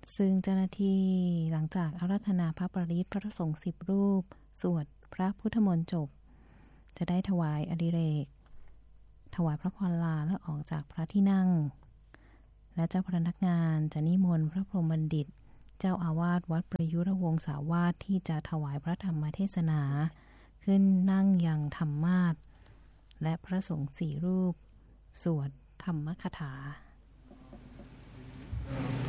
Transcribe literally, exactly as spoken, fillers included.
ซึ่งเจ้าหน้าที่หลังจากอาราธนาพระปริตรพระสงฆ์สิบรูปสวดพระพุทธมนต์จบจะได้ถวายอดิเรกถวายพระพรลาและออกจากพระที่นั่งและเจ้าพนักงานจะนิมนต์พระพรหมบัณฑิตเจ้าอาวาสวัดประยุรวงศาวาสที่จะถวายพระธรรมเทศนาขึ้นนั่งยังธรรมาสน์และพระสงฆ์สี่รูปสวดธรรมคถา